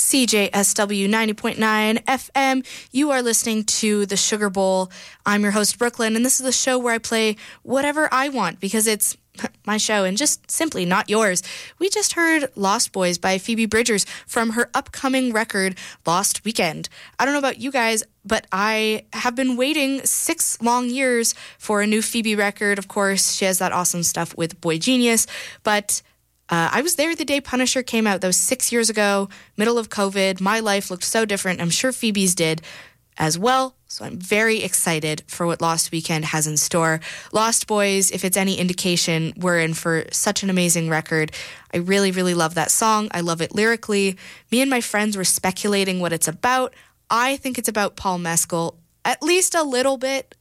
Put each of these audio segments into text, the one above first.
CJSW 90.9 FM. You are listening to The Sugar Bowl. I'm your host, Brooklyn, and this is the show where I play whatever I want because it's my show and just simply not yours. We just heard Lost Boys by Phoebe Bridgers from her upcoming record, Lost Weekend. I don't know about you guys, but I have been waiting 6 long years for a new Phoebe record. Of course, she has that awesome stuff with Boy Genius, but I was there the day Punisher came out. That was 6 years ago, middle of COVID. My life looked so different. I'm sure Phoebe's did as well. So I'm very excited for what Lost Weekend has in store. Lost Boys, if it's any indication, we're in for such an amazing record. I really, really love that song. I love it lyrically. Me and my friends were speculating what it's about. I think it's about Paul Mescal. At least a little bit,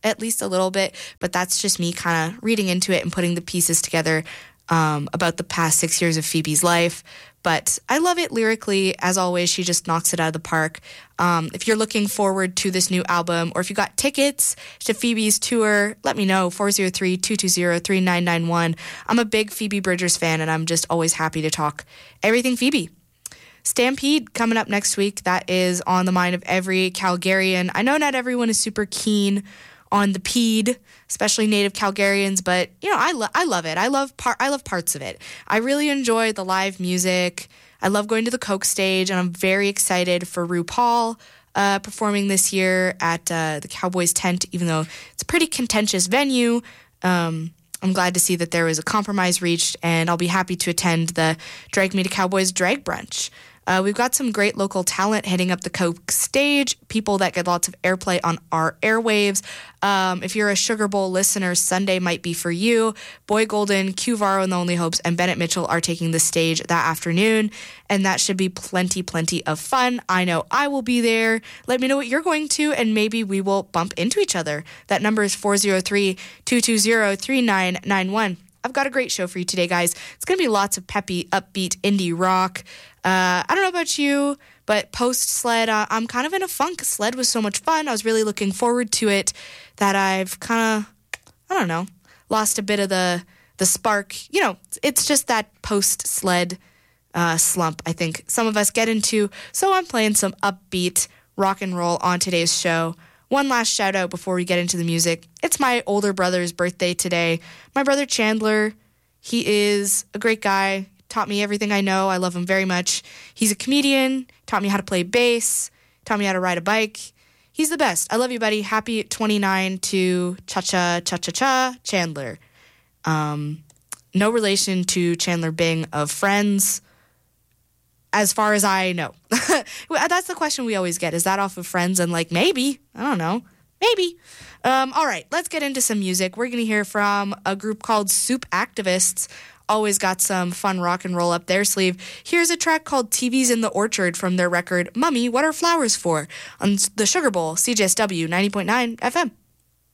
but that's just me kind of reading into it and putting the pieces together about the past 6 years of Phoebe's life. But I love it lyrically. As always, she just knocks it out of the park. If you're looking forward to this new album, or if you got tickets to Phoebe's tour, let me know, 403-220-3991. I'm a big Phoebe Bridgers fan, and I'm just always happy to talk everything Phoebe. Stampede coming up next week. That is on the mind of every Calgarian. I know not everyone is super keen on the Pede, especially native Calgarians, but you know, I love it. I love parts of it. I really enjoy the live music. I love going to the Coke stage, and I'm very excited for RuPaul performing this year at the Cowboys tent, even though it's a pretty contentious venue. I'm glad to see that there was a compromise reached, and I'll be happy to attend the Drag Me to Cowboys drag brunch. We've got some great local talent hitting up the Coke stage, people that get lots of airplay on our airwaves. If you're a Sugar Bowl listener, Sunday might be for you. Boy Golden, Q Varro and the Only Hopes, and Bennett Mitchell are taking the stage that afternoon, and that should be plenty of fun. I know I will be there. Let me know what you're going to, and maybe we will bump into each other. That number is 403-220-3991. I've got a great show for you today, guys. It's going to be lots of peppy, upbeat indie rock. I don't know about you, but post-sled, I'm kind of in a funk. Sled was so much fun. I was really looking forward to it that I've kind of, lost a bit of the spark. You know, it's just that post-sled slump I think some of us get into. So I'm playing some upbeat rock and roll on today's show. One last shout out before we get into the music. It's my older brother's birthday today. My brother Chandler, he is a great guy. Taught me everything I know. I love him very much. He's a comedian, taught me how to play bass, taught me how to ride a bike. He's the best. I love you, buddy. Happy 29 to cha-cha, Chandler. No relation to Chandler Bing of Friends, as far as I know. That's the question we always get. Is that off of Friends? And like, maybe. I don't know. Maybe. All right, let's get into some music. We're going to hear from a group called Soup Activists. Always got some fun rock and roll up their sleeve. Here's a track called TV's in the Orchard from their record, Mummy, What Are Flowers For? On the Sugar Bowl, CJSW 90.9 FM.